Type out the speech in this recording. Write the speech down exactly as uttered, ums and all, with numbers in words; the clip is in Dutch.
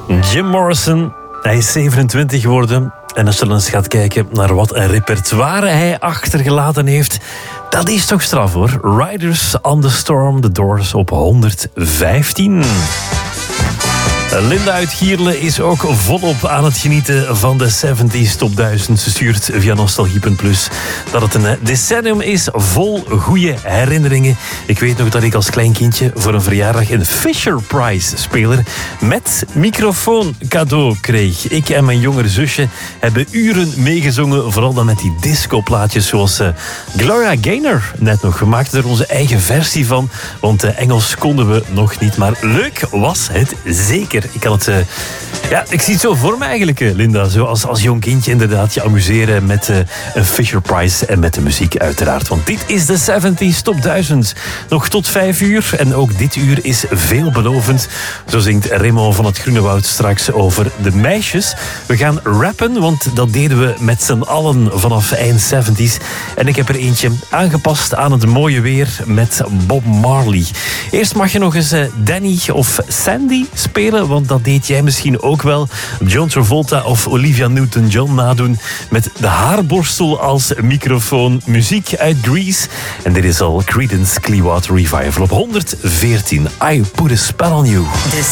Jim Morrison, hij is zevenentwintig geworden. En als je dan eens gaat kijken naar wat een repertoire hij achtergelaten heeft, dat is toch straf hoor. Riders on the Storm, The Doors op honderdvijftien. Linda uit Gierle is ook volop aan het genieten van de zeventig Top duizend. Ze stuurt via nostalgie punt plus dat het een decennium is vol goede herinneringen. Ik weet nog dat ik als klein kindje voor een verjaardag een Fisher-Price-speler met microfoon cadeau kreeg. Ik en mijn jongere zusje hebben uren meegezongen, vooral dan met die discoplaatjes zoals uh, Gloria Gaynor net nog. We maakten er onze eigen versie van, want uh, Engels konden we nog niet. Maar leuk was het zeker. Ik kan het... Uh, ja, ik zie het zo voor me eigenlijk, Linda. Zo als, als jong kindje inderdaad je amuseren met uh, een Fisher-Price en met de muziek uiteraard. Want dit is de zeventig Top duizend. Nog tot vijf uur. En ook dit uur is veelbelovend. Zo zingt Raymond van het Groenewoud straks over de meisjes. We gaan rappen, want dat deden we met z'n allen vanaf eind zeventig. En ik heb er eentje aangepast aan het mooie weer met Bob Marley. Eerst mag je nog eens uh, Danny of Sandy spelen, want dat deed jij misschien ook wel. John Travolta of Olivia Newton-John nadoen met de haarborstel als microfoon. Muziek uit Grease. En dit is al Creedence Clearwater Revival op honderdveertien. I Put a Spell on You.